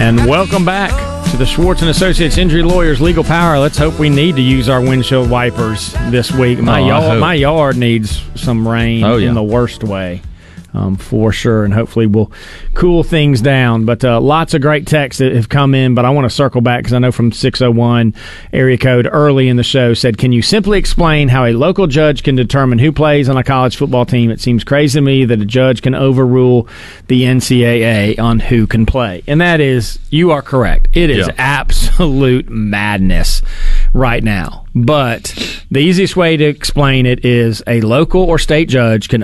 And welcome back to the Schwartz & Associates Injury Lawyers Legal Power. Let's hope we need to use our windshield wipers this week. My yard needs some rain in the worst way. For sure, and hopefully we'll cool things down. But lots of great texts that have come in, but I want to circle back because I know from 601 area code early in the show said, can you simply explain how a local judge can determine who plays on a college football team? It seems crazy to me that a judge can overrule the NCAA on who can play. And that is, you are correct. It is absolute madness right now. But the easiest way to explain it is a local or state judge can